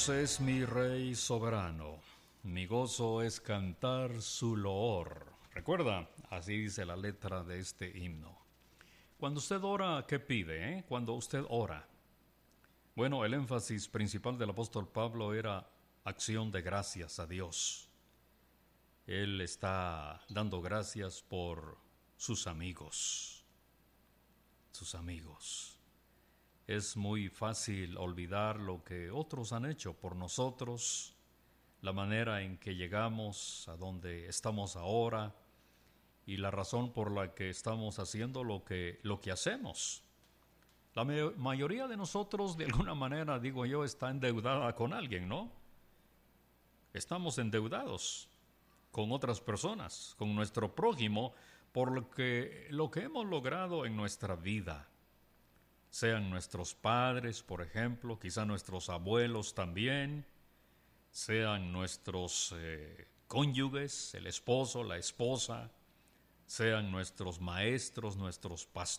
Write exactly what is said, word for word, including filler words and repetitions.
Es mi Rey soberano, mi gozo es cantar su loor. Recuerda, así dice la letra de este himno. Cuando usted ora, ¿qué pide? Eh? Cuando usted ora. Bueno, el énfasis principal del apóstol Pablo era acción de gracias a Dios. Él está dando gracias por sus amigos, sus amigos. Es muy fácil olvidar lo que otros han hecho por nosotros, la manera en que llegamos a donde estamos ahora y la razón por la que estamos haciendo lo que, lo que hacemos. La me- mayoría de nosotros, de alguna manera, digo yo, está endeudada con alguien, ¿no? Estamos endeudados con otras personas, con nuestro prójimo, por lo que, lo que hemos logrado en nuestra vida. Sean nuestros padres, por ejemplo, quizá nuestros abuelos también, sean nuestros eh, cónyuges, el esposo, la esposa, sean nuestros maestros, nuestros pastores,